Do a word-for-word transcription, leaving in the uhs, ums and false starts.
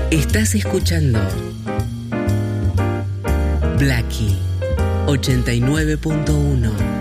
Estás escuchando Blackie ochenta y nueve punto uno.